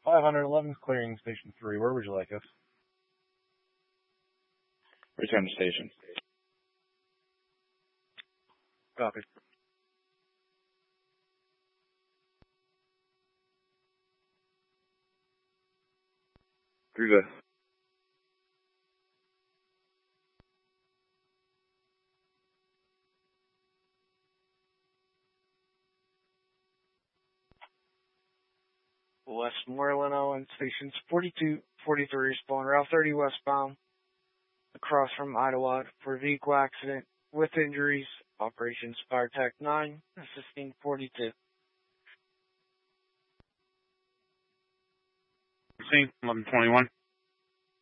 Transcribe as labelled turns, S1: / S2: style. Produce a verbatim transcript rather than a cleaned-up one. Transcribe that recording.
S1: five eleven clearing station three. Where would you like us?
S2: Return to station.
S1: Copy.
S2: Through the
S3: Westmoreland Island stations forty-two forty-three spawn Route thirty westbound across from Idlewild for vehicle accident with injuries. Operations Fire Tech nine assisting forty-two.
S4: Scene eleven twenty-one.